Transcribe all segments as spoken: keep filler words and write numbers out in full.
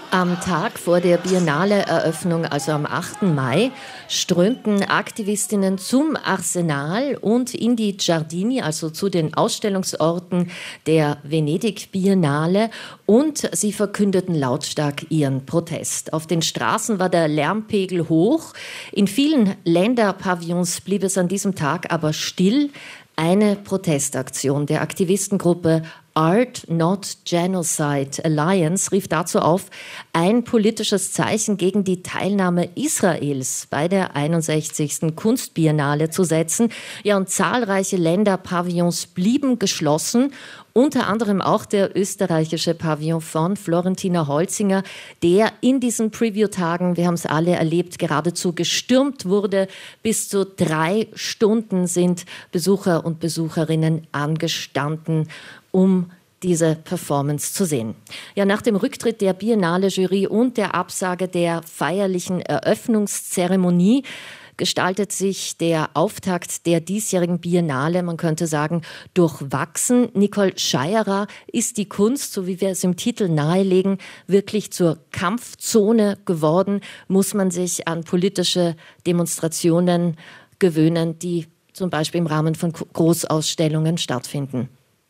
Am Tag vor der Biennale-Eröffnung, also am achten Mai, strömten Aktivistinnen zum Arsenal und in die Giardini, also zu den Ausstellungsorten der Venedig-Biennale, und sie verkündeten lautstark ihren Protest. Auf den Straßen war der Lärmpegel hoch. In vielen Länderpavillons blieb es an diesem Tag aber still. Eine Protestaktion der Aktivistengruppe Art Not Genocide Alliance rief dazu auf, ein politisches Zeichen gegen die Teilnahme Israels bei der einundsechzigsten Kunstbiennale zu setzen. Ja, und zahlreiche Länderpavillons blieben geschlossen, unter anderem auch der österreichische Pavillon von Florentina Holzinger, der in diesen Preview-Tagen, wir haben es alle erlebt, geradezu gestürmt wurde. Bis zu drei Stunden sind Besucher und Besucherinnen angestanden, um diese Performance zu sehen. Ja, nach dem Rücktritt der Biennale-Jury und der Absage der feierlichen Eröffnungszeremonie gestaltet sich der Auftakt der diesjährigen Biennale, man könnte sagen, durchwachsen. Nicole Scheierer, ist die Kunst, so wie wir es im Titel nahelegen, wirklich zur Kampfzone geworden? Muss man sich an politische Demonstrationen gewöhnen, die zum Beispiel im Rahmen von Großausstellungen stattfinden?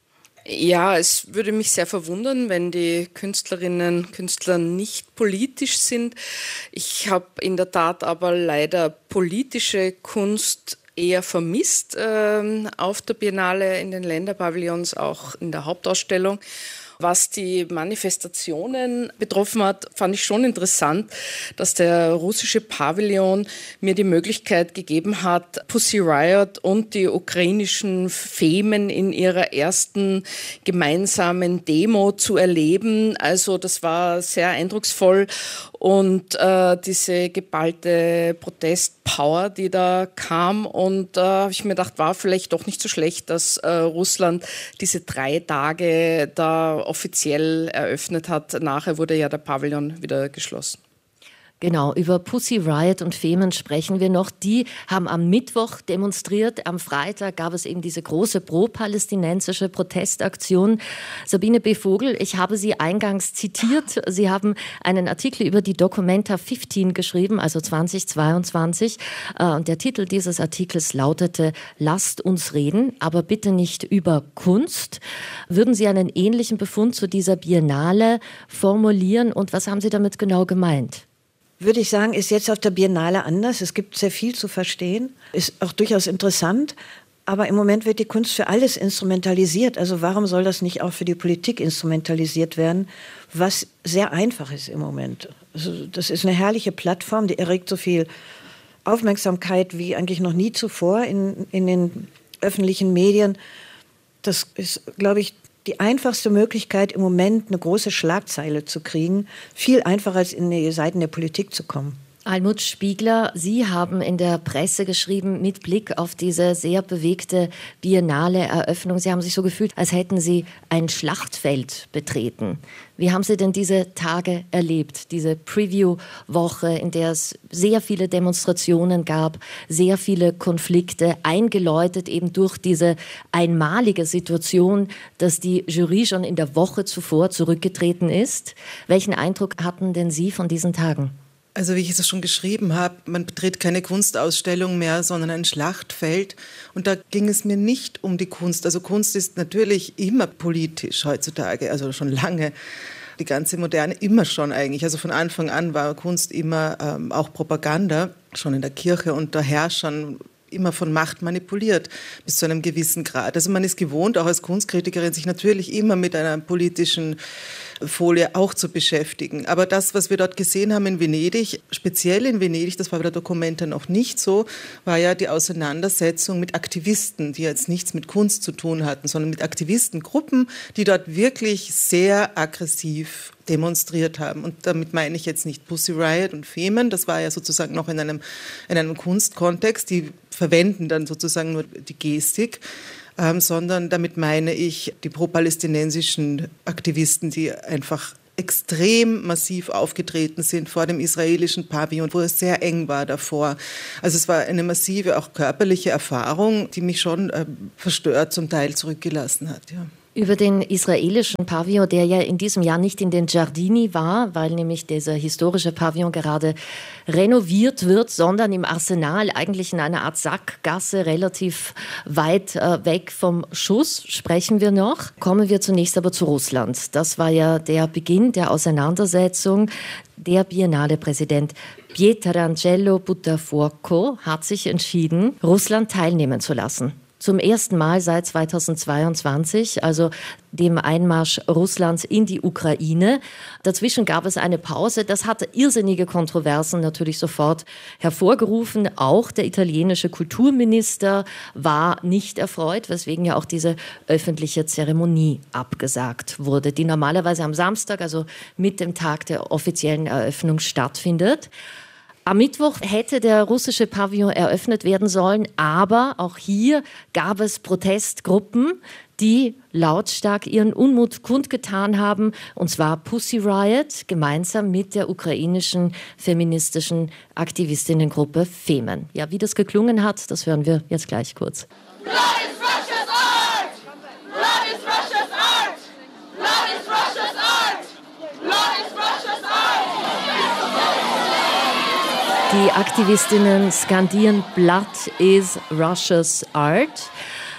Ja, es würde mich sehr verwundern, wenn die Künstlerinnen und Künstler nicht politisch sind. Ich habe in der Tat aber leider politische Kunst eher vermisst äh, auf der Biennale, in den Länderpavillons, auch in der Hauptausstellung. Was die Manifestationen betroffen hat, fand ich schon interessant, dass der russische Pavillon mir die Möglichkeit gegeben hat, Pussy Riot und die ukrainischen Femen in ihrer ersten gemeinsamen Demo zu erleben. Also das war sehr eindrucksvoll. Und äh, diese geballte Protestpower, die da kam, und da äh, habe ich mir gedacht, war vielleicht doch nicht so schlecht, dass äh, Russland diese drei Tage da offiziell eröffnet hat. Nachher wurde ja der Pavillon wieder geschlossen. Genau, über Pussy Riot und Femen sprechen wir noch. Die haben am Mittwoch demonstriert. Am Freitag gab es eben diese große pro-palästinensische Protestaktion. Sabine B. Vogel, ich habe Sie eingangs zitiert. Sie haben einen Artikel über die Documenta fünfzehn geschrieben, also zweitausendzweiundzwanzig. Und der Titel dieses Artikels lautete: Lasst uns reden, aber bitte nicht über Kunst. Würden Sie einen ähnlichen Befund zu dieser Biennale formulieren? Und was haben Sie damit genau gemeint? Würde ich sagen, ist jetzt auf der Biennale anders. Es gibt sehr viel zu verstehen, ist auch durchaus interessant. Aber im Moment wird die Kunst für alles instrumentalisiert. Also warum soll das nicht auch für die Politik instrumentalisiert werden, was sehr einfach ist im Moment. Also das ist eine herrliche Plattform, die erregt so viel Aufmerksamkeit wie eigentlich noch nie zuvor in, in den öffentlichen Medien. Das ist, glaube ich, die einfachste Möglichkeit, im Moment eine große Schlagzeile zu kriegen. Viel einfacher, als in die Seiten der Politik zu kommen. Almut Spiegler, Sie haben in der Presse geschrieben, mit Blick auf diese sehr bewegte Biennale-Eröffnung, Sie haben sich so gefühlt, als hätten Sie ein Schlachtfeld betreten. Wie haben Sie denn diese Tage erlebt, diese Preview-Woche, in der es sehr viele Demonstrationen gab, sehr viele Konflikte, eingeläutet eben durch diese einmalige Situation, dass die Jury schon in der Woche zuvor zurückgetreten ist? Welchen Eindruck hatten denn Sie von diesen Tagen? Also wie ich es schon geschrieben habe, man betritt keine Kunstausstellung mehr, sondern ein Schlachtfeld. Und da ging es mir nicht um die Kunst. Also Kunst ist natürlich immer politisch heutzutage, also schon lange. Die ganze Moderne immer schon eigentlich. Also von Anfang an war Kunst immer ähm, auch Propaganda, schon in der Kirche unter Herrschern, immer von Macht manipuliert, bis zu einem gewissen Grad. Also man ist gewohnt, auch als Kunstkritikerin, sich natürlich immer mit einer politischen Folie auch zu beschäftigen. Aber das, was wir dort gesehen haben in Venedig, speziell in Venedig, das war bei der Documenta noch nicht so, war ja die Auseinandersetzung mit Aktivisten, die jetzt nichts mit Kunst zu tun hatten, sondern mit Aktivistengruppen, die dort wirklich sehr aggressiv demonstriert haben. Und damit meine ich jetzt nicht Pussy Riot und Femen, das war ja sozusagen noch in einem, in einem Kunstkontext, die verwenden dann sozusagen nur die Gestik, ähm, sondern damit meine ich die pro-palästinensischen Aktivisten, die einfach extrem massiv aufgetreten sind vor dem israelischen Pavillon, wo es sehr eng war davor. Also es war eine massive, auch körperliche Erfahrung, die mich schon äh, verstört zum Teil zurückgelassen hat, ja. Über den israelischen Pavillon, der ja in diesem Jahr nicht in den Giardini war, weil nämlich dieser historische Pavillon gerade renoviert wird, sondern im Arsenal, eigentlich in einer Art Sackgasse, relativ weit äh, weg vom Schuss, sprechen wir noch. Kommen wir zunächst aber zu Russland. Das war ja der Beginn der Auseinandersetzung. Der Biennale-Präsident Pietrangelo Buttafuoco hat sich entschieden, Russland teilnehmen zu lassen. Zum ersten Mal seit zweitausendzweiundzwanzig, also dem Einmarsch Russlands in die Ukraine. Dazwischen gab es eine Pause. Das hat irrsinnige Kontroversen natürlich sofort hervorgerufen. Auch der italienische Kulturminister war nicht erfreut, weswegen ja auch diese öffentliche Zeremonie abgesagt wurde, die normalerweise am Samstag, also mit dem Tag der offiziellen Eröffnung, stattfindet. Am Mittwoch hätte der russische Pavillon eröffnet werden sollen, aber auch hier gab es Protestgruppen, die lautstark ihren Unmut kundgetan haben, und zwar Pussy Riot gemeinsam mit der ukrainischen feministischen Aktivistinnengruppe Femen. Ja, wie das geklungen hat, das hören wir jetzt gleich kurz. Blood is Russia's art! Blood is Russia's art! Blood is Russia's art! Blood is Russia's art! Die Aktivistinnen skandieren Blood is Russia's art.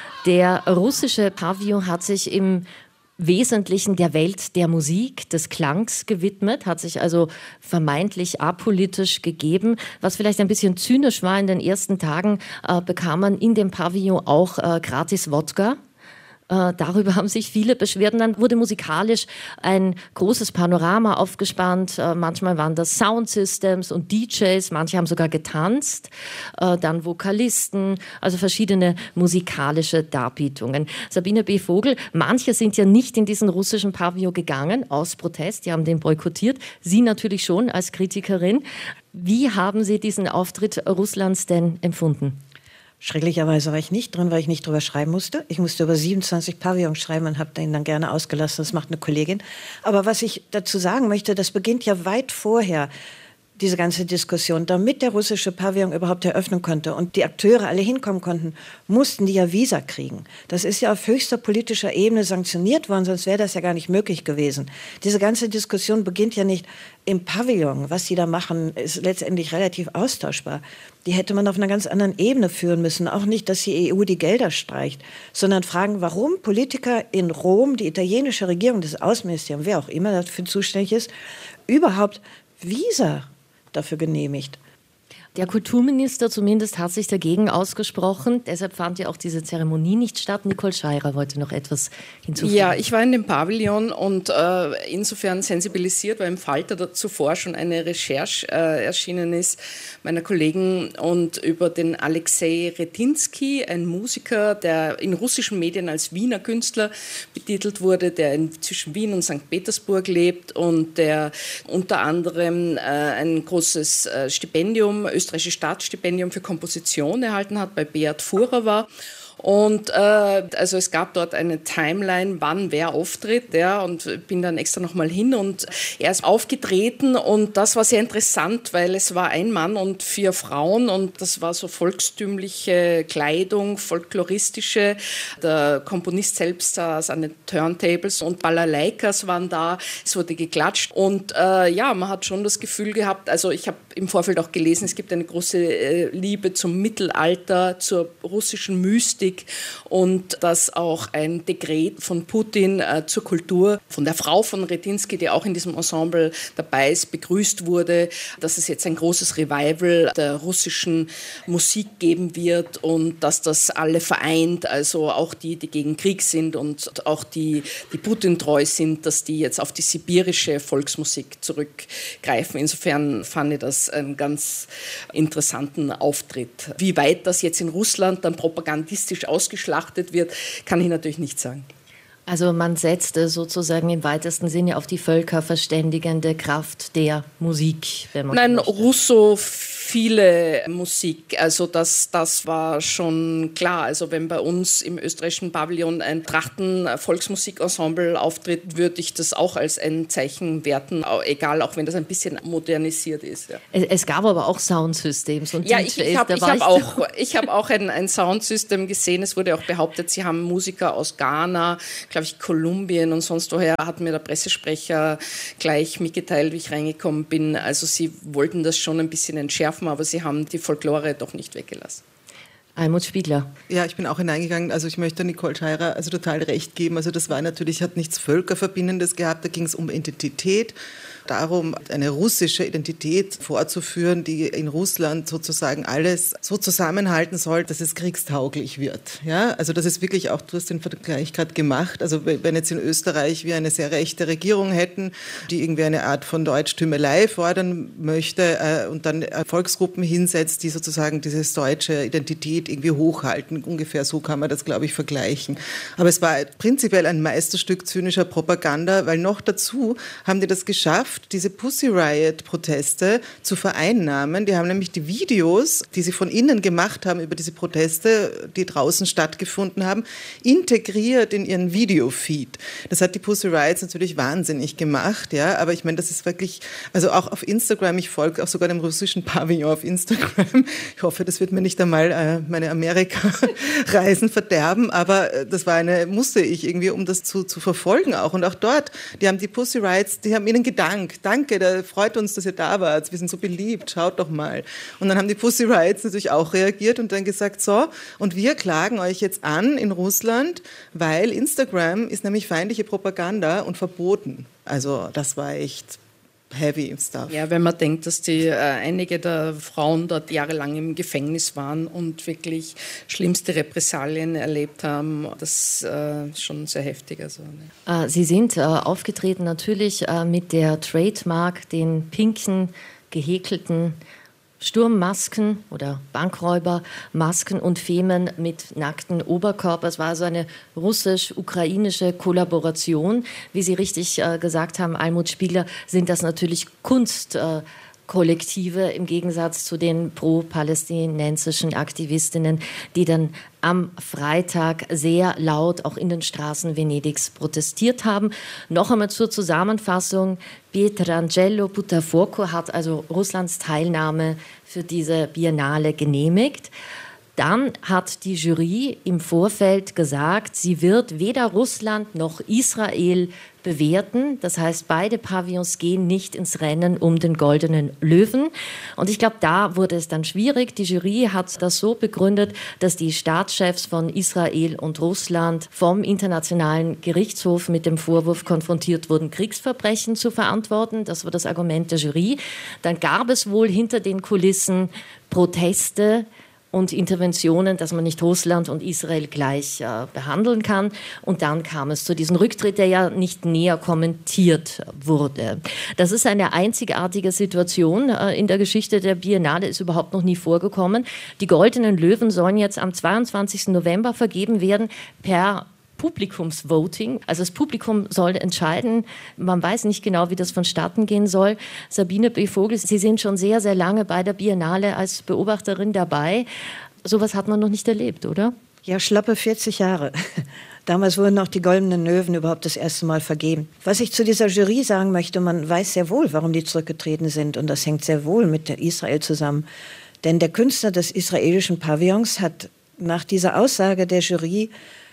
Der russische Pavillon hat sich im Wesentlichen der Welt der Musik, des Klangs gewidmet, hat sich also vermeintlich apolitisch gegeben. Was vielleicht ein bisschen zynisch war, in den ersten Tagen äh, bekam man in dem Pavillon auch äh, gratis Wodka. Äh, darüber haben sich viele beschwert. Und dann wurde musikalisch ein großes Panorama aufgespannt. Äh, manchmal waren das Soundsystems und D Js, manche haben sogar getanzt. Äh, dann Vokalisten, also verschiedene musikalische Darbietungen. Sabine B. Vogel, manche sind ja nicht in diesen russischen Pavillon gegangen, aus Protest, die haben den boykottiert. Sie natürlich schon als Kritikerin. Wie haben Sie diesen Auftritt Russlands denn empfunden? Schrecklicherweise war ich nicht drin, weil ich nicht drüber schreiben musste. Ich musste über siebenundzwanzig Pavillons schreiben und habe den dann gerne ausgelassen. Das macht eine Kollegin. Aber was ich dazu sagen möchte, das beginnt ja weit vorher, diese ganze Diskussion. Damit der russische Pavillon überhaupt eröffnen konnte und die Akteure alle hinkommen konnten, mussten die ja Visa kriegen. Das ist ja auf höchster politischer Ebene sanktioniert worden, sonst wäre das ja gar nicht möglich gewesen. Diese ganze Diskussion beginnt ja nicht im Pavillon. Was die da machen, ist letztendlich relativ austauschbar. Die hätte man auf einer ganz anderen Ebene führen müssen. Auch nicht, dass die E U die Gelder streicht, sondern fragen, warum Politiker in Rom, die italienische Regierung, das Außenministerium, wer auch immer dafür zuständig ist, überhaupt Visa dafür genehmigt. Der Kulturminister zumindest hat sich dagegen ausgesprochen. Deshalb fand ja auch diese Zeremonie nicht statt. Nicole Scheirer wollte noch etwas hinzufügen. Ja, ich war in dem Pavillon und äh, insofern sensibilisiert, weil im Falter zuvor schon eine Recherche äh, erschienen ist meiner Kollegen und über den Alexei Retinsky, ein Musiker, der in russischen Medien als Wiener Künstler betitelt wurde, der in, zwischen Wien und Sankt Petersburg lebt und der unter anderem äh, ein großes äh, Stipendium, österreichisches Staatsstipendium für Komposition erhalten hat, bei Beat Furrer war. Und äh, also es gab dort eine Timeline, wann wer auftritt, ja, und bin dann extra nochmal hin und er ist aufgetreten und das war sehr interessant, weil es war ein Mann und vier Frauen und das war so volkstümliche Kleidung, folkloristische. Der Komponist selbst saß an den Turntables und Balalaikas waren da, es wurde geklatscht und äh, ja, man hat schon das Gefühl gehabt, also ich habe im Vorfeld auch gelesen, es gibt eine große äh, Liebe zum Mittelalter, zur russischen Mystik, und dass auch ein Dekret von Putin äh, zur Kultur von der Frau von Retinsky, die auch in diesem Ensemble dabei ist, begrüßt wurde, dass es jetzt ein großes Revival der russischen Musik geben wird und dass das alle vereint, also auch die, die gegen Krieg sind und auch die, die Putin treu sind, dass die jetzt auf die sibirische Volksmusik zurückgreifen. Insofern fand ich das einen ganz interessanten Auftritt. Wie weit das jetzt in Russland dann propagandistisch ausgeschlachtet wird, kann ich natürlich nicht sagen. Also man setzte sozusagen im weitesten Sinne auf die völkerverständigende Kraft der Musik, wenn man Nein, möchte. Russophil viele Musik. Also das, das war schon klar. Also wenn bei uns im österreichischen Pavillon ein Trachten-Volksmusikensemble auftritt, würde ich das auch als ein Zeichen werten, egal, auch wenn das ein bisschen modernisiert ist. Ja. Es, es gab aber auch Soundsystems und ja, D Js. ich, ich habe hab auch, ich hab auch ein, ein Soundsystem gesehen. Es wurde auch behauptet, sie haben Musiker aus Ghana, glaube ich, Kolumbien und sonst woher, hat mir der Pressesprecher gleich mitgeteilt, wie ich reingekommen bin. Also sie wollten das schon ein bisschen entschärfen, aber sie haben die Folklore doch nicht weggelassen. Almut Spiegler. Ja, ich bin auch hineingegangen. Also ich möchte Nicole Scheirer also total recht geben. Also das war natürlich, hat nichts Völkerverbindendes gehabt. Da ging es um Identität, darum, eine russische Identität vorzuführen, die in Russland sozusagen alles so zusammenhalten soll, dass es kriegstauglich wird. Ja, also das ist wirklich auch, du hast den Vergleich gerade gemacht. Also wenn jetzt in Österreich wir eine sehr rechte Regierung hätten, die irgendwie eine Art von Deutschtümelei fordern möchte äh, und dann Volksgruppen hinsetzt, die sozusagen diese deutsche Identität irgendwie hochhalten. Ungefähr so kann man das, glaube ich, vergleichen. Aber es war prinzipiell ein Meisterstück zynischer Propaganda, weil noch dazu haben die das geschafft, diese Pussy Riot-Proteste zu vereinnahmen. Die haben nämlich die Videos, die sie von innen gemacht haben über diese Proteste, die draußen stattgefunden haben, integriert in ihren Videofeed. Das hat die Pussy Riots natürlich wahnsinnig gemacht, ja, aber ich meine, das ist wirklich, also auch auf Instagram, ich folge auch sogar dem russischen Pavillon auf Instagram. Ich hoffe, das wird mir nicht einmal äh, meine Amerika-Reisen verderben, aber äh, das war eine, musste ich irgendwie, um das zu, zu verfolgen auch. Und auch dort, die haben die Pussy Riots, die haben ihnen gedankt. Danke, da freut uns, dass ihr da wart. Wir sind so beliebt, schaut doch mal. Und dann haben die Pussy Riots natürlich auch reagiert und dann gesagt, so, und wir klagen euch jetzt an in Russland, weil Instagram ist nämlich feindliche Propaganda und verboten. Also das war echt heavy stuff. Ja, wenn man denkt, dass die, äh, einige der Frauen dort jahrelang im Gefängnis waren und wirklich schlimmste Repressalien erlebt haben, das ist äh, schon sehr heftig. Also, ne. äh, Sie sind äh, aufgetreten natürlich äh, mit der Trademark, den pinken, gehäkelten Sturmmasken oder Bankräubermasken und Femen mit nackten Oberkörper. Es war also eine russisch-ukrainische Kollaboration. Wie Sie richtig äh, gesagt haben, Almut Spiegler, sind das natürlich Kunstkollektive äh, im Gegensatz zu den pro-palästinensischen Aktivistinnen, die dann am Freitag sehr laut auch in den Straßen Venedigs protestiert haben. Noch einmal zur Zusammenfassung. Pietrangelo Buttafuoco hat also Russlands Teilnahme für diese Biennale genehmigt. Dann hat die Jury im Vorfeld gesagt, sie wird weder Russland noch Israel bewerten. Das heißt, beide Pavillons gehen nicht ins Rennen um den Goldenen Löwen. Und ich glaube, da wurde es dann schwierig. Die Jury hat das so begründet, dass die Staatschefs von Israel und Russland vom Internationalen Gerichtshof mit dem Vorwurf konfrontiert wurden, Kriegsverbrechen zu verantworten. Das war das Argument der Jury. Dann gab es wohl hinter den Kulissen Proteste und Interventionen, dass man nicht Russland und Israel gleich äh, behandeln kann. Und dann kam es zu diesem Rücktritt, der ja nicht näher kommentiert wurde. Das ist eine einzigartige Situation äh, in der Geschichte der Biennale, ist überhaupt noch nie vorgekommen. Die Goldenen Löwen sollen jetzt am zweiundzwanzigsten November vergeben werden per Publikumsvoting. Also das Publikum soll entscheiden. Man weiß nicht genau, wie das vonstatten gehen soll. Sabine B. Vogel, Sie sind schon sehr, sehr lange bei der Biennale als Beobachterin dabei. Sowas hat man noch nicht erlebt, oder? Ja, schlappe vierzig Jahre. Damals wurden auch die Goldenen Löwen überhaupt das erste Mal vergeben. Was ich zu dieser Jury sagen möchte, man weiß sehr wohl, warum die zurückgetreten sind. Und das hängt sehr wohl mit Israel zusammen. Denn der Künstler des israelischen Pavillons hat nach dieser Aussage der Jury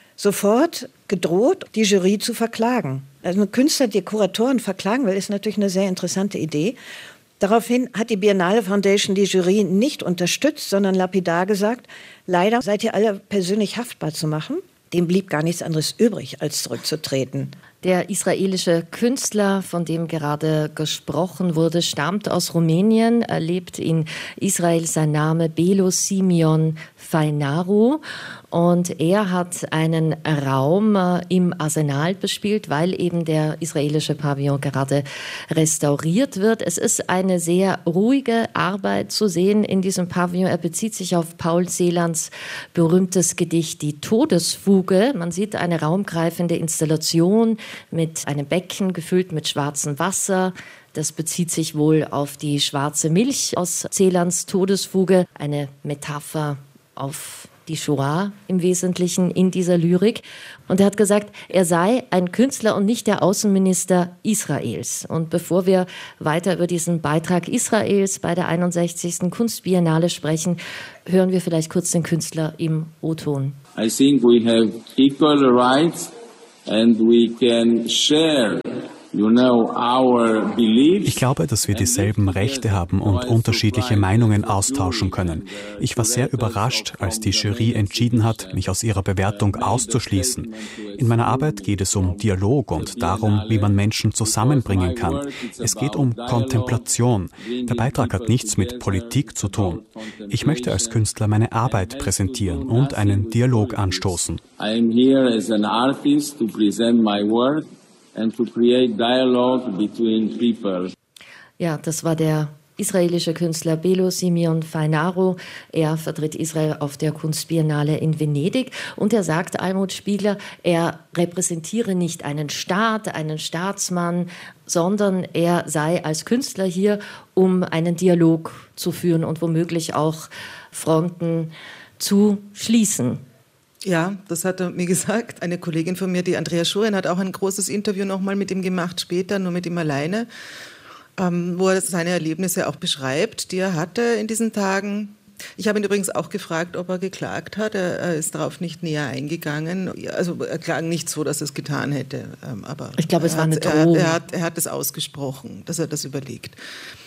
sofort gedroht, die Jury zu verklagen. Also ein Künstler, der Kuratoren verklagen will, ist natürlich eine sehr interessante Idee. Daraufhin hat die Biennale Foundation die Jury nicht unterstützt, sondern lapidar gesagt, leider seid ihr alle persönlich haftbar zu machen. Dem blieb gar nichts anderes übrig, als zurückzutreten. Der israelische Künstler, von dem gerade gesprochen wurde, stammt aus Rumänien. Er lebt in Israel. Sein Name Belo Simeon Fainaru. Und er hat einen Raum äh, im Arsenal bespielt, weil eben der israelische Pavillon gerade restauriert wird. Es ist eine sehr ruhige Arbeit zu sehen in diesem Pavillon. Er bezieht sich auf Paul Celans berühmtes Gedicht Die Todesfuge. Man sieht eine raumgreifende Installation mit einem Becken gefüllt mit schwarzem Wasser. Das bezieht sich wohl auf die schwarze Milch aus Celans Todesfuge, eine Metapher auf die Shoah im Wesentlichen in dieser Lyrik. Und er hat gesagt, er sei ein Künstler und nicht der Außenminister Israels. Und bevor wir weiter über diesen Beitrag Israels bei der einundsechzigsten Kunstbiennale sprechen, hören wir vielleicht kurz den Künstler im O-Ton. I think we have equal rights and we can share. Ich glaube, dass wir dieselben Rechte haben und unterschiedliche Meinungen austauschen können. Ich war sehr überrascht, als die Jury entschieden hat, mich aus ihrer Bewertung auszuschließen. In meiner Arbeit geht es um Dialog und darum, wie man Menschen zusammenbringen kann. Es geht um Kontemplation. Der Beitrag hat nichts mit Politik zu tun. Ich möchte als Künstler meine Arbeit präsentieren und einen Dialog anstoßen. I am here as an artist to present my work. And to create dialogue between people. Ja, das war der israelische Künstler Belo Simeon Fainaro. Er vertritt Israel auf der Kunstbiennale in Venedig. Und er sagt, Almut Spiegler, er repräsentiere nicht einen Staat, einen Staatsmann, sondern er sei als Künstler hier, um einen Dialog zu führen und womöglich auch Fronten zu schließen. Ja, das hat er mir gesagt. Eine Kollegin von mir, die Andrea Schuren, hat auch ein großes Interview nochmal mit ihm gemacht, später, nur mit ihm alleine, ähm, wo er seine Erlebnisse auch beschreibt, die er hatte in diesen Tagen. Ich habe ihn übrigens auch gefragt, ob er geklagt hat. Er, er ist darauf nicht näher eingegangen. Also er klang nicht so, dass er es getan hätte. Ähm, aber ich glaube, es war eine hat, Drohung. Er, er, hat, er hat es ausgesprochen, dass er das überlegt.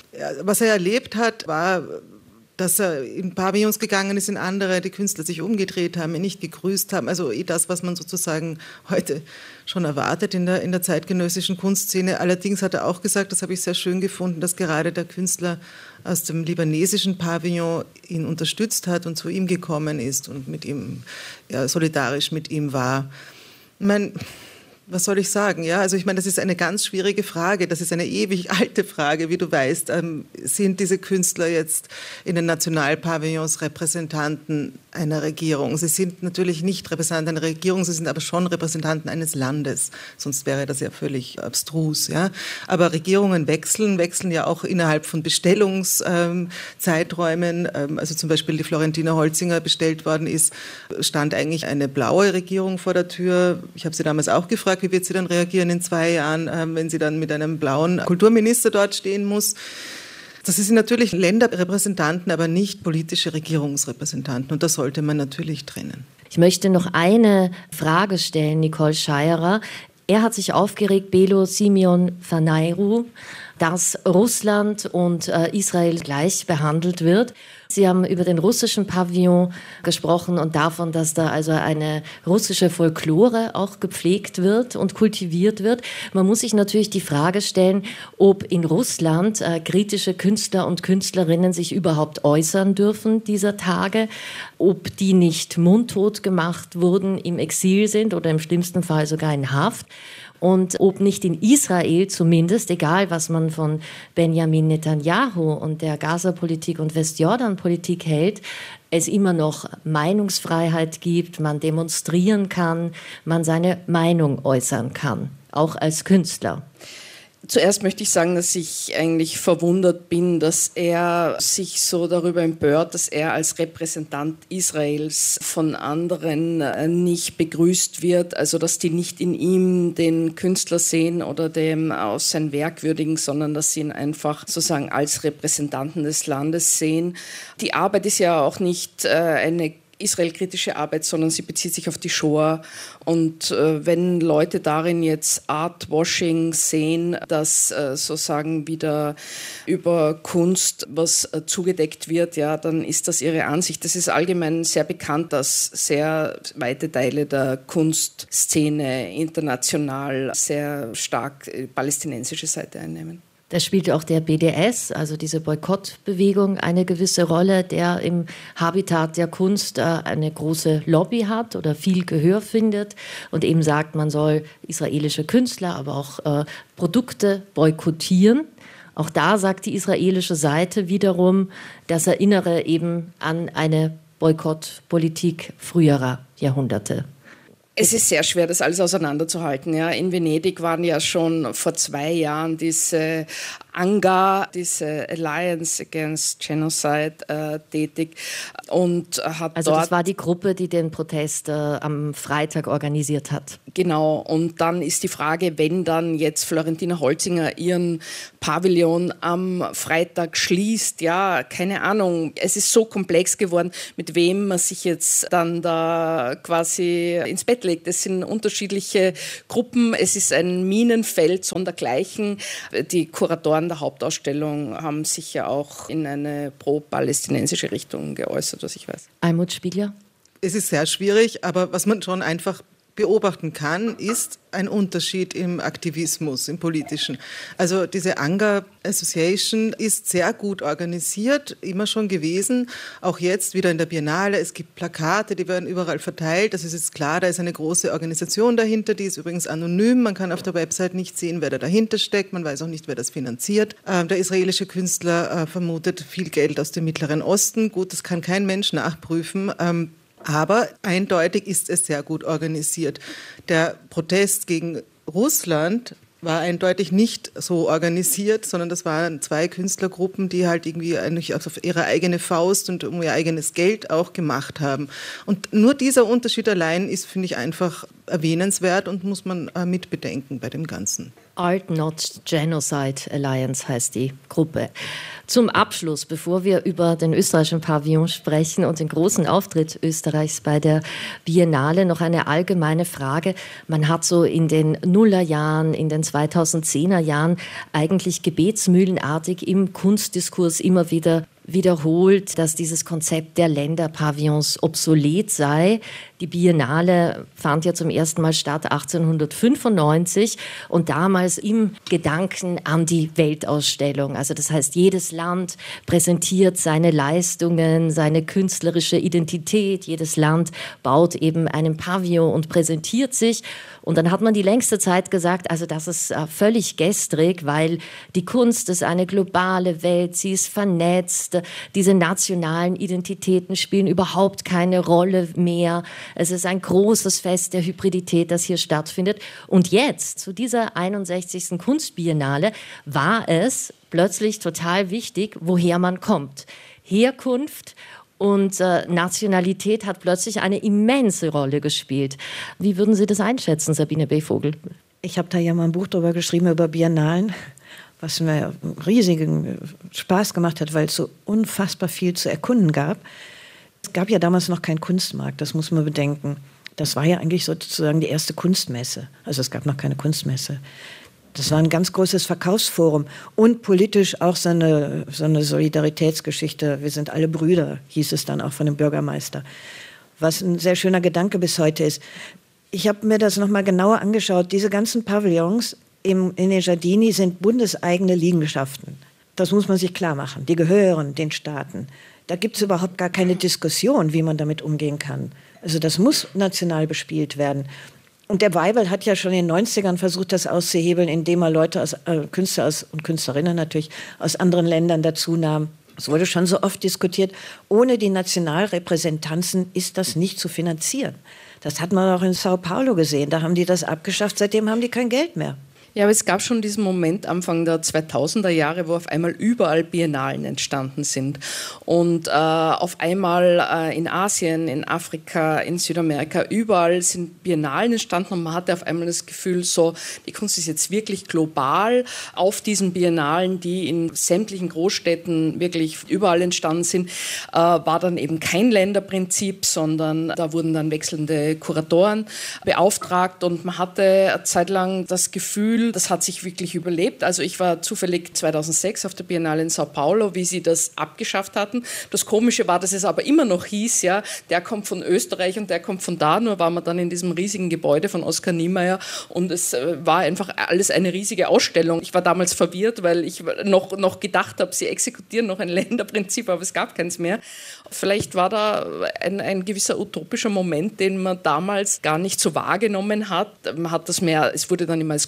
Was er erlebt hat, war, dass er in Pavillons gegangen ist, in andere, die Künstler sich umgedreht haben, ihn nicht gegrüßt haben. Also eh das, was man sozusagen heute schon erwartet in der, in der zeitgenössischen Kunstszene. Allerdings hat er auch gesagt, das habe ich sehr schön gefunden, dass gerade der Künstler aus dem libanesischen Pavillon ihn unterstützt hat und zu ihm gekommen ist und mit ihm, ja, solidarisch mit ihm war. Ich meine, was soll ich sagen? Ja, also ich meine, das ist eine ganz schwierige Frage. Das ist eine ewig alte Frage, wie du weißt. Ähm, sind diese Künstler jetzt in den Nationalpavillons Repräsentanten einer Regierung? Sie sind natürlich nicht Repräsentanten einer Regierung, sie sind aber schon Repräsentanten eines Landes. Sonst wäre das ja völlig abstrus. Ja? Aber Regierungen wechseln, wechseln ja auch innerhalb von Bestellungszeiträumen. Ähm, also zum Beispiel die Florentina Holzinger bestellt worden ist, stand eigentlich eine blaue Regierung vor der Tür. Ich habe sie damals auch gefragt, wie wird sie dann reagieren in zwei Jahren, wenn sie dann mit einem blauen Kulturminister dort stehen muss. Das sind natürlich Länderrepräsentanten, aber nicht politische Regierungsrepräsentanten. Und das sollte man natürlich trennen. Ich möchte noch eine Frage stellen, Nicole Schairer. Er hat sich aufgeregt, Belo Simeon Fainaro, dass Russland und äh, Israel gleich behandelt wird. Sie haben über den russischen Pavillon gesprochen und davon, dass da also eine russische Folklore auch gepflegt wird und kultiviert wird. Man muss sich natürlich die Frage stellen, ob in Russland äh, kritische Künstler und Künstlerinnen sich überhaupt äußern dürfen dieser Tage, ob die nicht mundtot gemacht wurden, im Exil sind oder im schlimmsten Fall sogar in Haft. Und ob nicht in Israel zumindest, egal was man von Benjamin Netanyahu und der Gaza-Politik und Westjordan-Politik hält, es immer noch Meinungsfreiheit gibt, man demonstrieren kann, man seine Meinung äußern kann, auch als Künstler. Zuerst möchte ich sagen, dass ich eigentlich verwundert bin, dass er sich so darüber empört, dass er als Repräsentant Israels von anderen nicht begrüßt wird, also dass die nicht in ihm den Künstler sehen oder dem aus sein Werk würdigen, sondern dass sie ihn einfach sozusagen als Repräsentanten des Landes sehen. Die Arbeit ist ja auch nicht äh, eine israelkritische Arbeit, sondern sie bezieht sich auf die Shoah. Und äh, wenn Leute darin jetzt Artwashing sehen, dass äh, sozusagen wieder über Kunst was äh, zugedeckt wird, ja, dann ist das ihre Ansicht. Das ist allgemein sehr bekannt, dass sehr weite Teile der Kunstszene international sehr stark äh, palästinensische Seite einnehmen. Da spielt auch der B D S, also diese Boykottbewegung, eine gewisse Rolle, der im Habitat der Kunst äh, eine große Lobby hat oder viel Gehör findet und eben sagt, man soll israelische Künstler, aber auch äh, Produkte boykottieren. Auch da sagt die israelische Seite wiederum, das erinnere eben an eine Boykottpolitik früherer Jahrhunderte. Es ist sehr schwer, das alles auseinanderzuhalten. Ja. In Venedig waren ja schon vor zwei Jahren diese ANGA, diese Alliance Against Genocide, äh, tätig und hat also dort... das war die Gruppe, die den Protest äh, am Freitag organisiert hat. Genau, und dann ist die Frage, wenn dann jetzt Florentina Holzinger ihren Pavillon am Freitag schließt, ja, keine Ahnung, es ist so komplex geworden, mit wem man sich jetzt dann da quasi ins Bett legt. Es sind unterschiedliche Gruppen, es ist ein Minenfeld sondergleichen. Die Kuratoren der Hauptausstellung haben sich ja auch in eine pro-palästinensische Richtung geäußert, was ich weiß. Almut Spiegler? Es ist sehr schwierig, aber was man schon einfach beobachten kann, ist ein Unterschied im Aktivismus, im Politischen. Also diese ANGA Association ist sehr gut organisiert, immer schon gewesen, auch jetzt wieder in der Biennale. Es gibt Plakate, die werden überall verteilt. Das ist jetzt klar, da ist eine große Organisation dahinter, die ist übrigens anonym. Man kann auf der Website nicht sehen, wer da dahinter steckt. Man weiß auch nicht, wer das finanziert. Ähm, der israelische Künstler äh, vermutet viel Geld aus dem Mittleren Osten. Gut, das kann kein Mensch nachprüfen. Ähm, Aber eindeutig ist es sehr gut organisiert. Der Protest gegen Russland war eindeutig nicht so organisiert, sondern das waren zwei Künstlergruppen, die halt irgendwie eigentlich auf ihre eigene Faust und um ihr eigenes Geld auch gemacht haben. Und nur dieser Unterschied allein ist, finde ich, einfach erwähnenswert und muss man äh, mitbedenken bei dem Ganzen. Art Not Genocide Alliance heißt die Gruppe. Zum Abschluss, bevor wir über den österreichischen Pavillon sprechen und den großen Auftritt Österreichs bei der Biennale, noch eine allgemeine Frage. Man hat so in den Nullerjahren, in den zweitausendzehner Jahren eigentlich gebetsmühlenartig im Kunstdiskurs immer wieder wiederholt, dass dieses Konzept der Länderpavillons obsolet sei. Die Biennale fand ja zum ersten Mal statt achtzehnhundertfünfundneunzig und damals im Gedanken an die Weltausstellung. Also das heißt, jedes Land präsentiert seine Leistungen, seine künstlerische Identität. Jedes Land baut eben einen Pavillon und präsentiert sich. Und dann hat man die längste Zeit gesagt, also das ist völlig gestrig, weil die Kunst ist eine globale Welt, sie ist vernetzt, diese nationalen Identitäten spielen überhaupt keine Rolle mehr. Es ist ein großes Fest der Hybridität, das hier stattfindet. Und jetzt, zu dieser einundsechzigsten Kunstbiennale, war es plötzlich total wichtig, woher man kommt. Herkunft und äh, Nationalität hat plötzlich eine immense Rolle gespielt. Wie würden Sie das einschätzen, Sabine B. Vogel? Ich habe da ja mal ein Buch darüber geschrieben, über Biennalen, was mir riesigen Spaß gemacht hat, weil es so unfassbar viel zu erkunden gab. Es gab ja damals noch keinen Kunstmarkt, das muss man bedenken. Das war ja eigentlich sozusagen die erste Kunstmesse. Also es gab noch keine Kunstmesse. Das war ein ganz großes Verkaufsforum und politisch auch so eine, so eine Solidaritätsgeschichte. Wir sind alle Brüder, hieß es dann auch von dem Bürgermeister. Was ein sehr schöner Gedanke bis heute ist. Ich habe mir das nochmal genauer angeschaut. Diese ganzen Pavillons im, in den Giardini sind bundeseigene Liegenschaften. Das muss man sich klar machen. Die gehören den Staaten. Da gibt es überhaupt gar keine Diskussion, wie man damit umgehen kann. Also das muss national bespielt werden. Und der Weibel hat ja schon in den neunzigern versucht, das auszuhebeln, indem er Leute, aus, äh, Künstler aus, und Künstlerinnen natürlich, aus anderen Ländern dazu nahm. Es wurde schon so oft diskutiert, ohne die Nationalrepräsentanzen ist das nicht zu finanzieren. Das hat man auch in Sao Paulo gesehen, da haben die das abgeschafft, seitdem haben die kein Geld mehr. Ja, aber es gab schon diesen Moment Anfang der zweitausender Jahre, wo auf einmal überall Biennalen entstanden sind. Und äh, auf einmal äh, in Asien, in Afrika, in Südamerika, überall sind Biennalen entstanden und man hatte auf einmal das Gefühl, so, die Kunst ist jetzt wirklich global. Auf diesen Biennalen, die in sämtlichen Großstädten wirklich überall entstanden sind, äh, war dann eben kein Länderprinzip, sondern da wurden dann wechselnde Kuratoren beauftragt und man hatte eine Zeit lang das Gefühl, das hat sich wirklich überlebt. Also ich war zufällig zweitausendsechs auf der Biennale in Sao Paulo, wie sie das abgeschafft hatten. Das Komische war, dass es aber immer noch hieß, ja, der kommt von Österreich und der kommt von da. Nur waren wir dann in diesem riesigen Gebäude von Oskar Niemeyer und es war einfach alles eine riesige Ausstellung. Ich war damals verwirrt, weil ich noch, noch gedacht habe, sie exekutieren noch ein Länderprinzip, aber es gab keins mehr. Vielleicht war da ein, ein gewisser utopischer Moment, den man damals gar nicht so wahrgenommen hat. Man hat das mehr, es wurde dann immer als Kunst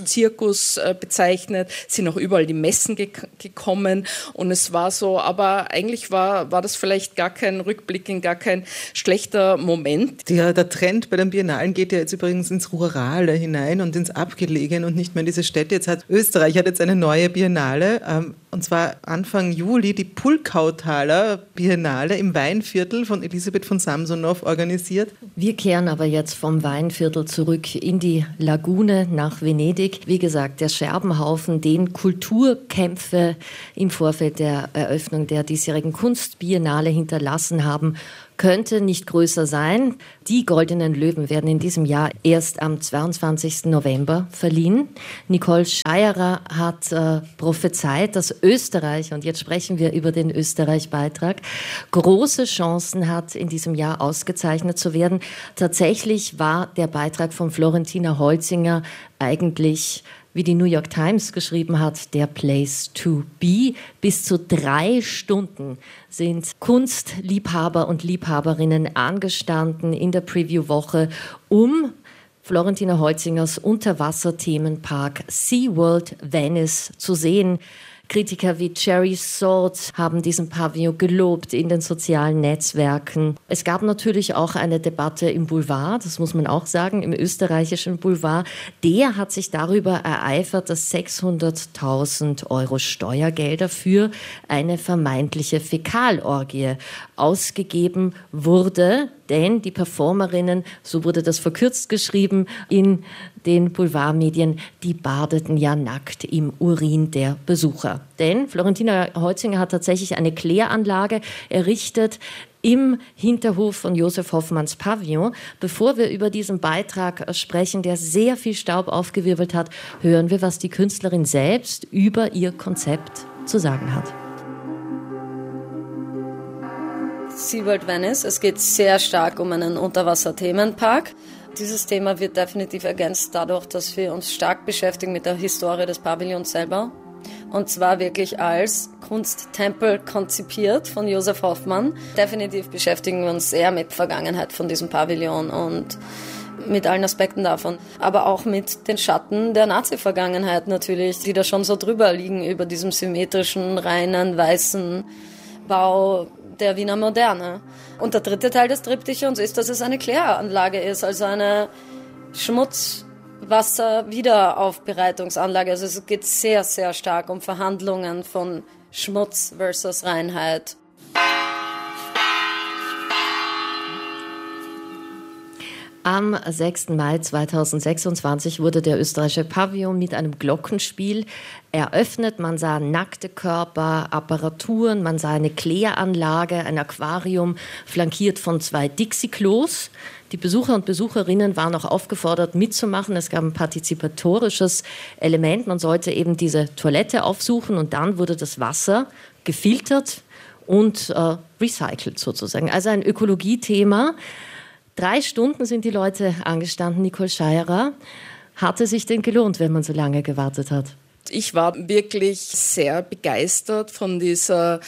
Zirkus äh, bezeichnet, sind auch überall die Messen ge- gekommen und es war so, aber eigentlich war, war das vielleicht gar kein Rückblick, gar kein schlechter Moment. Der, der Trend bei den Biennalen geht ja jetzt übrigens ins Rurale hinein und ins Abgelegene und nicht mehr in diese Städte. Jetzt hat Österreich hat jetzt eine neue Biennale, ähm, und zwar Anfang Juli die Pulkautaler Biennale im Weinviertel von Elisabeth von Samsonow organisiert. Wir kehren aber jetzt vom Weinviertel zurück in die Lagune nach Venedig. Wie gesagt, der Scherbenhaufen, den Kulturkämpfe im Vorfeld der Eröffnung der diesjährigen Kunstbiennale hinterlassen haben, könnte nicht größer sein. Die Goldenen Löwen werden in diesem Jahr erst am zweiundzwanzigsten November verliehen. Nicole Scheierer hat äh, prophezeit, dass Österreich, und jetzt sprechen wir über den Österreich-Beitrag, große Chancen hat, in diesem Jahr ausgezeichnet zu werden. Tatsächlich war der Beitrag von Florentina Holzinger eigentlich, wie die New York Times geschrieben hat, der Place to be. Bis zu drei Stunden sind Kunstliebhaber und Liebhaberinnen angestanden in der Preview-Woche, um Florentina Holzingers Unterwasserthemenpark SeaWorld Venice zu sehen. Kritiker wie Jerry Salt haben diesen Pavillon gelobt in den sozialen Netzwerken. Es gab natürlich auch eine Debatte im Boulevard, das muss man auch sagen, im österreichischen Boulevard. Der hat sich darüber ereifert, dass sechshunderttausend Euro Steuergelder für eine vermeintliche Fäkalorgie ausgegeben wurde. Denn die Performerinnen, so wurde das verkürzt geschrieben in den Boulevardmedien, die badeten ja nackt im Urin der Besucher. Denn Florentina Holzinger hat tatsächlich eine Kläranlage errichtet im Hinterhof von Josef Hoffmanns Pavillon. Bevor wir über diesen Beitrag sprechen, der sehr viel Staub aufgewirbelt hat, hören wir, was die Künstlerin selbst über ihr Konzept zu sagen hat. SeaWorld Venice. Es geht sehr stark um einen Unterwasser-Themenpark. Dieses Thema wird definitiv ergänzt dadurch, dass wir uns stark beschäftigen mit der Historie des Pavillons selber. Und zwar wirklich als Kunsttempel konzipiert von Josef Hoffmann. Definitiv beschäftigen wir uns sehr mit der Vergangenheit von diesem Pavillon und mit allen Aspekten davon. Aber auch mit den Schatten der Nazi-Vergangenheit natürlich, die da schon so drüber liegen über diesem symmetrischen, reinen, weißen Bau der Wiener Moderne. Und der dritte Teil des Triptychons ist, dass es eine Kläranlage ist, also eine Schmutzwasser-Wiederaufbereitungsanlage. Also es geht sehr, sehr stark um Verhandlungen von Schmutz versus Reinheit. Am sechsten Mai zweitausendsechsundzwanzig wurde der österreichische Pavillon mit einem Glockenspiel eröffnet. Man sah nackte Körper, Apparaturen, man sah eine Kläranlage, ein Aquarium, flankiert von zwei Dixie-Klos. Die Besucher und Besucherinnen waren auch aufgefordert, mitzumachen. Es gab ein partizipatorisches Element. Man sollte eben diese Toilette aufsuchen und dann wurde das Wasser gefiltert und äh, recycelt sozusagen. Also ein Ökologiethema. Drei Stunden sind die Leute angestanden, Nicole Scheierer. Hat es sich denn gelohnt, wenn man so lange gewartet hat? Ich war wirklich sehr begeistert von dieser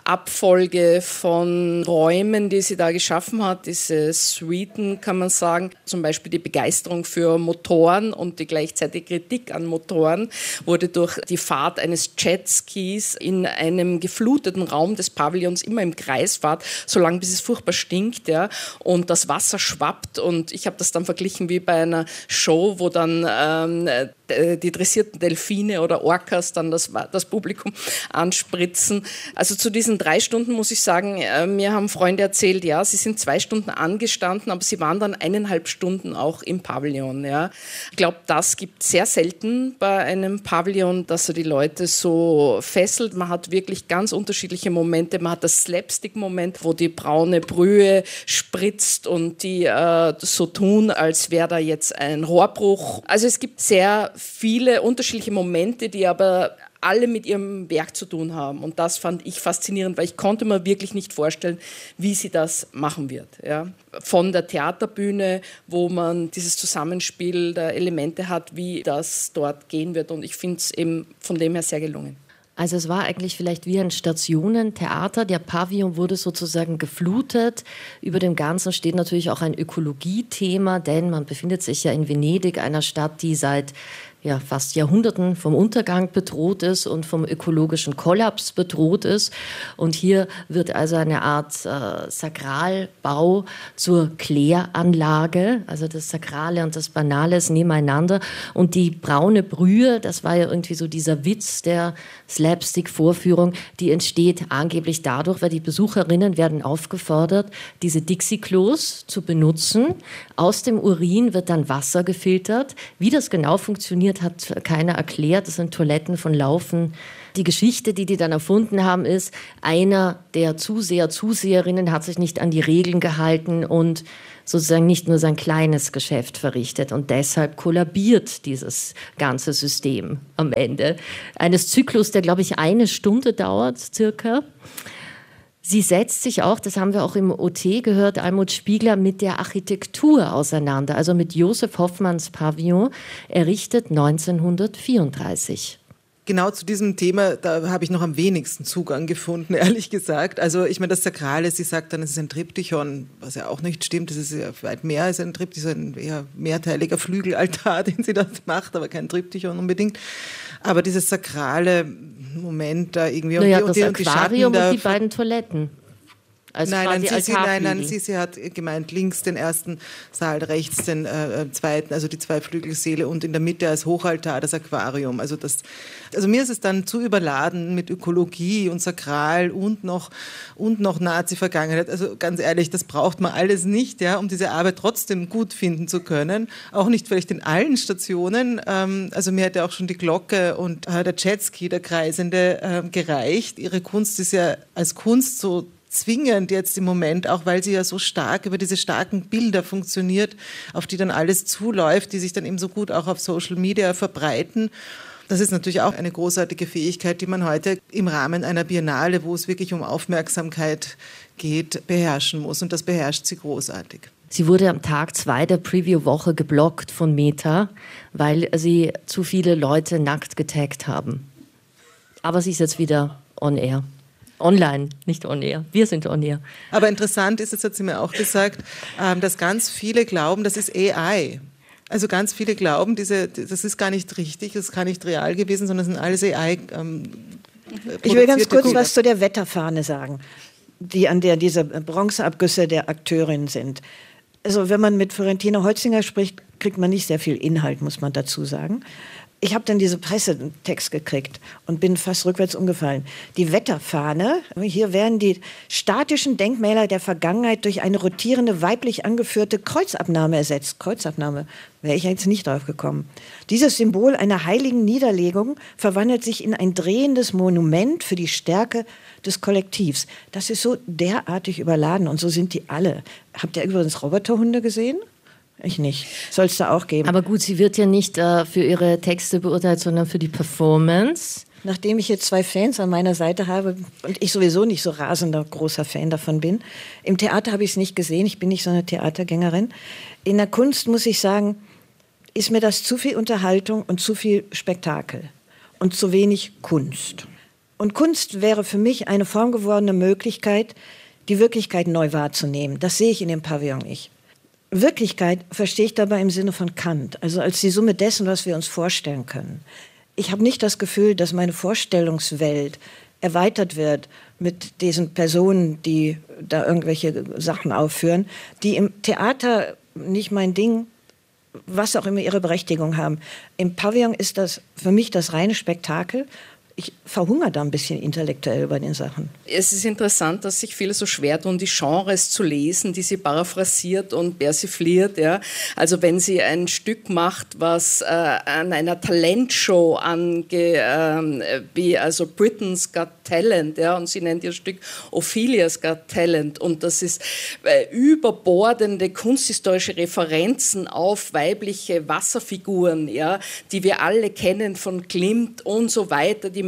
Abfolge von Räumen, die sie da geschaffen hat, diese Suiten, kann man sagen. Zum Beispiel die Begeisterung für Motoren und die gleichzeitige Kritik an Motoren wurde durch die Fahrt eines Jetskis in einem gefluteten Raum des Pavillons immer im Kreis fahrt, solange bis es furchtbar stinkt, ja, und das Wasser schwappt. Und ich habe das dann verglichen wie bei einer Show, wo dann ähm, die dressierten Delfine oder Orcas dann das, das Publikum anspritzen. Also zu diesen drei Stunden muss ich sagen, äh, mir haben Freunde erzählt, ja, sie sind zwei Stunden angestanden, aber sie waren dann eineinhalb Stunden auch im Pavillon. Ja. Ich glaube, das gibt es sehr selten bei einem Pavillon, dass er die Leute so fesselt. Man hat wirklich ganz unterschiedliche Momente. Man hat das Slapstick-Moment, wo die braune Brühe spritzt und die äh, so tun, als wäre da jetzt ein Rohrbruch. Also es gibt sehr viele unterschiedliche Momente, die aber alle mit ihrem Werk zu tun haben. Und das fand ich faszinierend, weil ich konnte mir wirklich nicht vorstellen, wie sie das machen wird. Ja. Von der Theaterbühne, wo man dieses Zusammenspiel der Elemente hat, wie das dort gehen wird. Und ich finde es eben von dem her sehr gelungen. Also es war eigentlich vielleicht wie ein Stationentheater. Der Pavillon wurde sozusagen geflutet. Über dem Ganzen steht natürlich auch ein Ökologiethema, denn man befindet sich ja in Venedig, einer Stadt, die seit ja, fast Jahrhunderten vom Untergang bedroht ist und vom ökologischen Kollaps bedroht ist. Und hier wird also eine Art äh, Sakralbau zur Kläranlage, also das Sakrale und das Banale ist nebeneinander. Und die braune Brühe, das war ja irgendwie so dieser Witz der Slapstick-Vorführung, die entsteht angeblich dadurch, weil die Besucherinnen werden aufgefordert, diese Dixie-Klos zu benutzen. Aus dem Urin wird dann Wasser gefiltert. Wie das genau funktioniert, hat keiner erklärt. Das sind Toiletten von Laufen. Die Geschichte, die die dann erfunden haben, ist, einer der Zuseher, Zuseherinnen hat sich nicht an die Regeln gehalten und sozusagen nicht nur sein kleines Geschäft verrichtet. Und deshalb kollabiert dieses ganze System am Ende eines Zyklus, der, glaube ich, eine Stunde dauert, circa. Sie setzt sich auch, das haben wir auch im O T gehört, Almut Spiegler, mit der Architektur auseinander, also mit Joseph Hoffmanns Pavillon, errichtet neunzehnhundertvierunddreißig. Genau zu diesem Thema, da habe ich noch am wenigsten Zugang gefunden, ehrlich gesagt. Also ich meine, das Sakrale, sie sagt dann, es ist ein Triptychon, was ja auch nicht stimmt, es ist ja weit mehr als ein Triptychon, ein eher mehrteiliger Flügelaltar, den sie dort macht, aber kein Triptychon unbedingt. Aber dieses sakrale Moment da irgendwie... Naja, und das die, und die Aquarium und die beiden Toiletten. Also nein, nein, sie, sie, nein, nein, sie, sie sie hat gemeint, links den ersten Saal, rechts den äh, zweiten, also die zwei Flügelsäle und in der Mitte als Hochaltar das Aquarium. Also, das, also mir ist es dann zu überladen mit Ökologie und Sakral und noch, und noch Nazi-Vergangenheit. Also ganz ehrlich, das braucht man alles nicht, ja, um diese Arbeit trotzdem gut finden zu können. Auch nicht vielleicht in allen Stationen. Ähm, also mir hätte auch schon die Glocke und äh, der Jetski, der Kreisende, äh, gereicht. Ihre Kunst ist ja als Kunst so zwingend jetzt im Moment, auch weil sie ja so stark über diese starken Bilder funktioniert, auf die dann alles zuläuft, die sich dann eben so gut auch auf Social Media verbreiten. Das ist natürlich auch eine großartige Fähigkeit, die man heute im Rahmen einer Biennale, wo es wirklich um Aufmerksamkeit geht, beherrschen muss. Und das beherrscht sie großartig. Sie wurde am Tag zwei der Preview-Woche geblockt von Meta, weil sie zu viele Leute nackt getaggt haben. Aber sie ist jetzt wieder on air. Online, nicht on air. Wir sind on air. Aber interessant ist, das hat sie mir auch gesagt, dass ganz viele glauben, das ist A I. Also ganz viele glauben, diese, das ist gar nicht richtig, das ist gar nicht real gewesen, sondern das sind alles A I. Ähm, ich will ganz kurz was zu der Wetterfahne sagen, die an der diese Bronzeabgüsse der Akteurinnen sind. Also wenn man mit Florentina Holzinger spricht, kriegt man nicht sehr viel Inhalt, muss man dazu sagen. Ich habe dann diese Pressetext gekriegt und bin fast rückwärts umgefallen. Die Wetterfahne, hier werden die statischen Denkmäler der Vergangenheit durch eine rotierende, weiblich angeführte Kreuzabnahme ersetzt. Kreuzabnahme, wäre ich jetzt nicht drauf gekommen. Dieses Symbol einer heiligen Niederlegung verwandelt sich in ein drehendes Monument für die Stärke des Kollektivs. Das ist so derartig überladen und so sind die alle. Habt ihr übrigens Roboterhunde gesehen? Ich nicht. Soll es da auch geben. Aber gut, sie wird ja nicht äh, für ihre Texte beurteilt, sondern für die Performance. Nachdem ich jetzt zwei Fans an meiner Seite habe und ich sowieso nicht so rasender großer Fan davon bin, im Theater habe ich es nicht gesehen, ich bin nicht so eine Theatergängerin. In der Kunst, muss ich sagen, ist mir das zu viel Unterhaltung und zu viel Spektakel und zu wenig Kunst. Und Kunst wäre für mich eine formgewordene Möglichkeit, die Wirklichkeit neu wahrzunehmen. Das sehe ich in dem Pavillon nicht. Wirklichkeit verstehe ich dabei im Sinne von Kant, also als die Summe dessen, was wir uns vorstellen können. Ich habe nicht das Gefühl, dass meine Vorstellungswelt erweitert wird mit diesen Personen, die da irgendwelche Sachen aufführen, die im Theater nicht mein Ding, was auch immer ihre Berechtigung haben. Im Pavillon ist das für mich das reine Spektakel. Ich verhungere da ein bisschen intellektuell bei den Sachen. Es ist interessant, dass sich viele so schwer tun, die Genres zu lesen, die sie paraphrasiert und persifliert. Ja. Also wenn sie ein Stück macht, was äh, an einer Talentshow ange, äh, wie also Britain's Got Talent, ja, und sie nennt ihr Stück Ophelia's Got Talent, und das ist äh, überbordende kunsthistorische Referenzen auf weibliche Wasserfiguren, ja, die wir alle kennen von Klimt und so weiter, die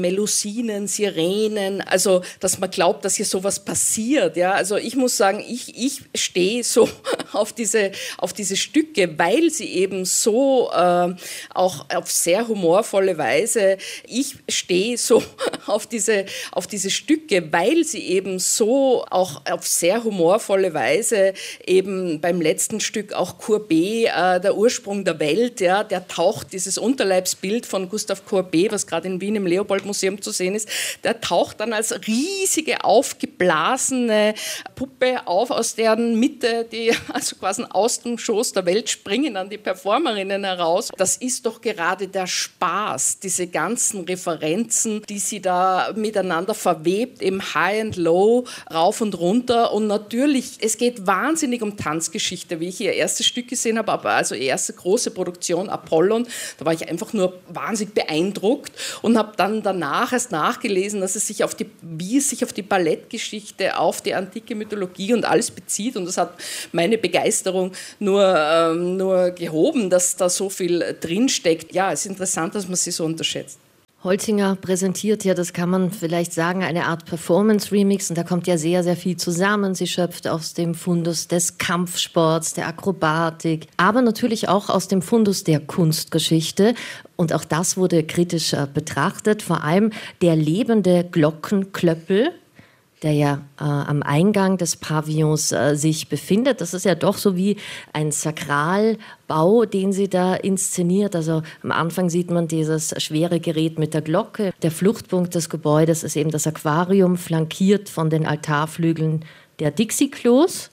Melusinen, Sirenen, also dass man glaubt, dass hier sowas passiert. Ja? Also ich muss sagen, ich, ich stehe so auf diese, auf diese Stücke, weil sie eben so äh, auch auf sehr humorvolle Weise, ich stehe so auf diese, auf diese Stücke, weil sie eben so auch auf sehr humorvolle Weise eben beim letzten Stück auch Courbet, äh, der Ursprung der Welt, ja, der taucht, dieses Unterleibsbild von Gustav Courbet, was gerade in Wien im Leopold-Museum zu sehen ist, der taucht dann als riesige, aufgeblasene Puppe auf, aus deren Mitte die also quasi aus dem Schoß der Welt springen an die Performerinnen heraus. Das ist doch gerade der Spaß, diese ganzen Referenzen, die sie da miteinander verwebt, im High and Low, rauf und runter. Und natürlich, es geht wahnsinnig um Tanzgeschichte, wie ich ihr erstes Stück gesehen habe, aber also ihre erste große Produktion, Apollon, da war ich einfach nur wahnsinnig beeindruckt und habe dann danach erst nachgelesen, dass es sich auf die, wie es sich auf die Ballettgeschichte, auf die antike Mythologie und alles bezieht. Und das hat meine Begeisterung nur, ähm, nur gehoben, dass da so viel drinsteckt. Ja, es ist interessant, dass man sie so unterschätzt. Holzinger präsentiert ja, das kann man vielleicht sagen, eine Art Performance-Remix und da kommt ja sehr, sehr viel zusammen. Sie schöpft aus dem Fundus des Kampfsports, der Akrobatik, aber natürlich auch aus dem Fundus der Kunstgeschichte und auch das wurde kritisch äh, betrachtet, vor allem der lebende Glockenklöppel, der ja äh, am Eingang des Pavillons äh, sich befindet. Das ist ja doch so wie ein Sakralbau, den sie da inszeniert. Also am Anfang sieht man dieses schwere Gerät mit der Glocke. Der Fluchtpunkt des Gebäudes ist eben das Aquarium, flankiert von den Altarflügeln der Dixie-Klos.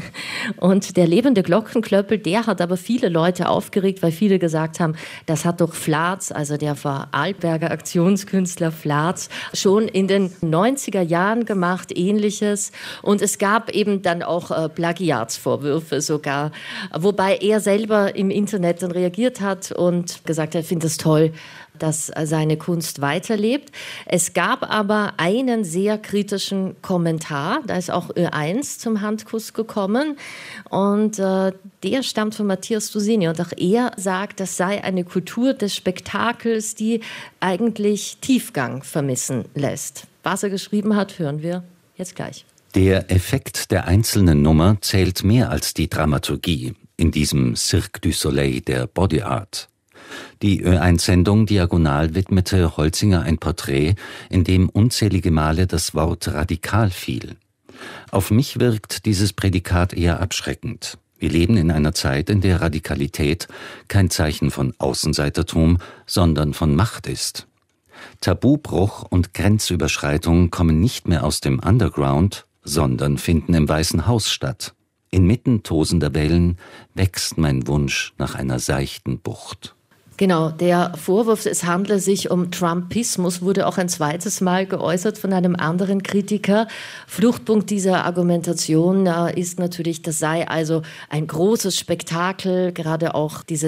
Und der lebende Glockenklöppel, der hat aber viele Leute aufgeregt, weil viele gesagt haben, das hat doch Flatz, also der Vorarlberger Aktionskünstler Flatz, schon in den neunziger Jahren gemacht, Ähnliches. Und es gab eben dann auch äh, Plagiatsvorwürfe sogar, wobei er selber im Internet dann reagiert hat und gesagt hat, er findet es toll, dass seine Kunst weiterlebt. Es gab aber einen sehr kritischen Kommentar, da ist auch Ö eins zum Handkuss gekommen und äh, der stammt von Matthias Dusini und auch er sagt, das sei eine Kultur des Spektakels, die eigentlich Tiefgang vermissen lässt. Was er geschrieben hat, hören wir jetzt gleich. Der Effekt der einzelnen Nummer zählt mehr als die Dramaturgie in diesem Cirque du Soleil der Body Art. Die Ö eins Sendung Diagonal widmete Holzinger ein Porträt, in dem unzählige Male das Wort radikal fiel. Auf mich wirkt dieses Prädikat eher abschreckend. Wir leben in einer Zeit, in der Radikalität kein Zeichen von Außenseitertum, sondern von Macht ist. Tabubruch und Grenzüberschreitung kommen nicht mehr aus dem Underground, sondern finden im Weißen Haus statt. Inmitten tosender Wellen wächst mein Wunsch nach einer seichten Bucht. Genau, der Vorwurf, es handle sich um Trumpismus, wurde auch ein zweites Mal geäußert von einem anderen Kritiker. Fluchtpunkt dieser Argumentation äh, ist natürlich, das sei also ein großes Spektakel, gerade auch diese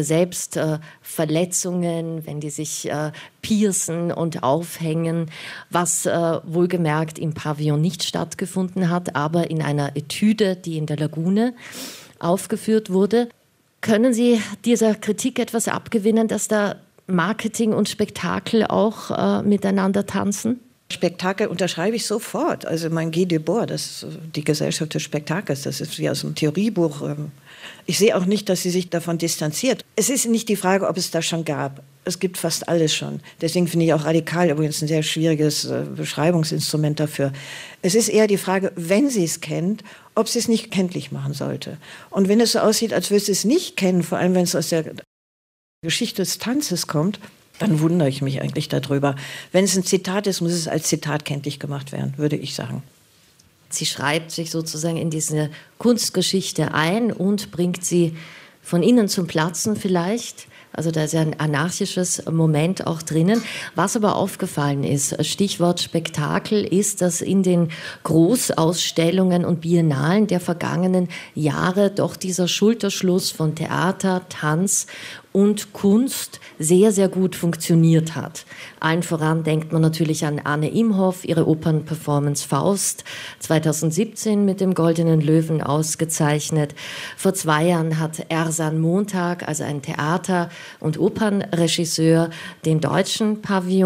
Selbstverletzungen, äh, wenn die sich äh, piercen und aufhängen, was äh, wohlgemerkt im Pavillon nicht stattgefunden hat, aber in einer Etüde, die in der Lagune aufgeführt wurde. Können Sie dieser Kritik etwas abgewinnen, dass da Marketing und Spektakel auch äh, miteinander tanzen? Spektakel unterschreibe ich sofort. Also mein Guy Debord, das ist die Gesellschaft des Spektakels, das ist wie aus einem Theoriebuch. Ich sehe auch nicht, dass sie sich davon distanziert. Es ist nicht die Frage, ob es das schon gab. Es gibt fast alles schon. Deswegen finde ich auch radikal übrigens ein sehr schwieriges äh, Beschreibungsinstrument dafür. Es ist eher die Frage, wenn sie es kennt, ob sie es nicht kenntlich machen sollte. Und wenn es so aussieht, als würde sie es nicht kennen, vor allem wenn es aus der Geschichte des Tanzes kommt, dann wundere ich mich eigentlich darüber. Wenn es ein Zitat ist, muss es als Zitat kenntlich gemacht werden, würde ich sagen. Sie schreibt sich sozusagen in diese Kunstgeschichte ein und bringt sie von innen zum Platzen vielleicht. Also da ist ja ein anarchisches Moment auch drinnen. Was aber aufgefallen ist, Stichwort Spektakel, ist, dass in den Großausstellungen und Biennalen der vergangenen Jahre doch dieser Schulterschluss von Theater, Tanz und Kunst sehr, sehr gut funktioniert hat. Allen voran denkt man natürlich an Anne Imhoff, ihre Opernperformance Faust, zweitausendsiebzehn mit dem Goldenen Löwen ausgezeichnet. Vor zwei Jahren hat Ersan Montag, also ein Theater- und Opernregisseur, den deutschen Pavillon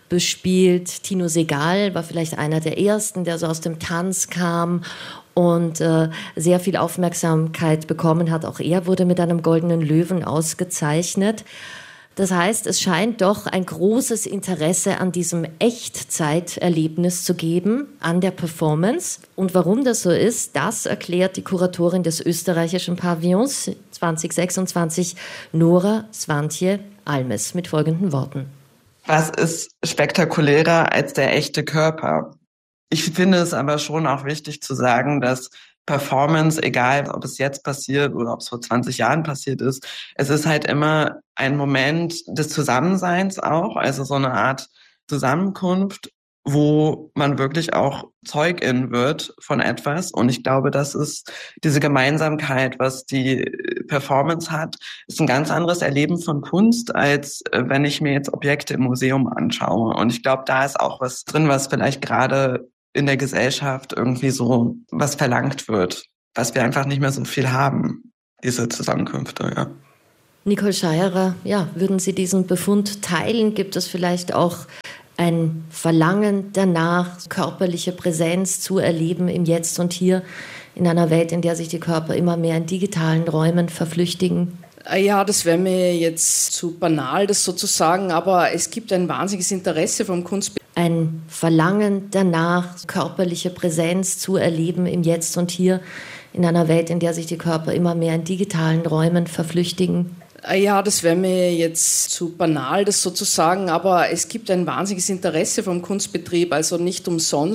bespielt. Tino Segal war vielleicht einer der ersten, der so aus dem Tanz kam und äh, sehr viel Aufmerksamkeit bekommen hat. Auch er wurde mit einem goldenen Löwen ausgezeichnet. Das heißt, es scheint doch ein großes Interesse an diesem Echtzeiterlebnis zu geben, an der Performance. Und warum das so ist, das erklärt die Kuratorin des österreichischen Pavillons zwanzig sechsundzwanzig, Nora Swantje Almes, mit folgenden Worten. Was ist spektakulärer als der echte Körper? Ich finde es aber schon auch wichtig zu sagen, dass Performance, egal ob es jetzt passiert oder ob es vor zwanzig Jahren passiert ist, es ist halt immer ein Moment des Zusammenseins auch, also so eine Art Zusammenkunft, wo man wirklich auch Zeugin wird von etwas. Und ich glaube, das ist diese Gemeinsamkeit, was die Performance hat, ist ein ganz anderes Erleben von Kunst, als wenn ich mir jetzt Objekte im Museum anschaue. Und ich glaube, da ist auch was drin, was vielleicht gerade in der Gesellschaft irgendwie so was verlangt wird, was wir einfach nicht mehr so viel haben, diese Zusammenkünfte, ja. Nicole Scheierer, ja, würden Sie diesen Befund teilen? Gibt es vielleicht auch ein Verlangen danach, körperliche Präsenz zu erleben im Jetzt und Hier, in einer Welt, in der sich die Körper immer mehr in digitalen Räumen verflüchtigen? Ja, das wäre mir jetzt zu banal, das so zu sagen, aber es gibt ein wahnsinniges Interesse vom Kunstbetrieb. Ein Verlangen danach, körperliche Präsenz zu erleben im Jetzt und Hier, in einer Welt, in der sich die Körper immer mehr in digitalen Räumen verflüchtigen? Ja, das wäre mir jetzt zu banal, das so zu sagen, aber es gibt ein wahnsinniges Interesse vom Kunstbetrieb, also nicht umsonst